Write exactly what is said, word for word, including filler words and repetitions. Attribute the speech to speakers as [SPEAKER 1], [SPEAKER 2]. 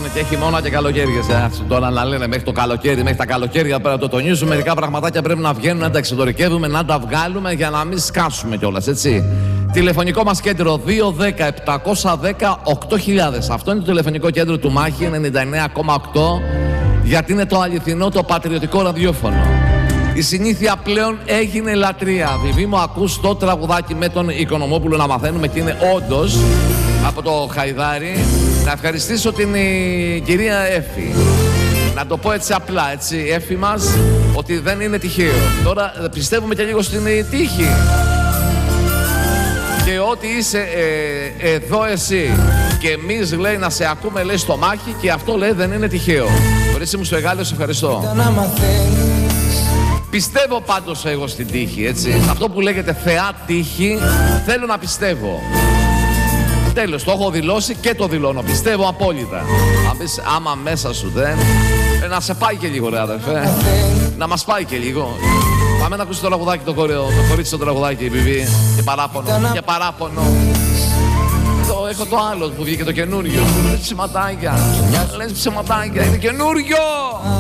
[SPEAKER 1] είναι και χειμώνα και καλοκαίριες. Ε, τώρα να λένε μέχρι το καλοκαίρι, μέχρι τα καλοκαίρια πέρα το τονίζουμε. Μερικά πραγματάκια πρέπει να βγαίνουν, να τα εξωτερικεύουμε, να τα βγάλουμε για να μην σκάσουμε κιόλας, έτσι. Τηλεφωνικό μας κέντρο δύο ένα μηδέν επτακόσια δέκα οκτώ χιλιάδες. Αυτό είναι το τηλεφωνικό κέντρο του Μάχη ενενήντα εννέα κόμμα οκτώ, γιατί είναι το αληθινό, το πατριωτικό ραδιόφωνο. Η συνήθεια πλέον έγινε λατρεία. Βιβί μου, ακούς το τραγουδάκι με τον Οικονομόπουλο να μαθαίνουμε και είναι όντως από το Χαϊδάρι. Να ευχαριστήσω την η, κυρία Έφη. Να το πω έτσι απλά, έτσι, Έφη μας, ότι δεν είναι τυχαίο. Τώρα πιστεύουμε και λίγο στην τύχη. Και ότι είσαι ε, εδώ εσύ και εμείς, λέει, να σε ακούμε, λέει, στο Μάχη, και αυτό, λέει, δεν είναι τυχαίο. Κορίτσι μου στο Εγάλεο, σε ευχαριστώ. Πιστεύω πάντως εγώ στην τύχη, έτσι. Αυτό που λέγεται θεά τύχη, θέλω να πιστεύω. Τέλος, το έχω δηλώσει και το δηλώνω. Πιστεύω απόλυτα. Αν πεις, άμα μέσα σου δεν, ε, να σε πάει και λίγο, ρε αδερφέ. Να μας πάει και λίγο. Πάμε να ακούσει το τραγουδάκι, το, κορeo, το κορίτσι το τραγουδάκι, η Βιβί. Και παράπονο, και παράπονο. Το, έχω το άλλο που βγήκε το καινούριο. Λες ψηματάκια, λες ψηματάκια, είναι καινούριο.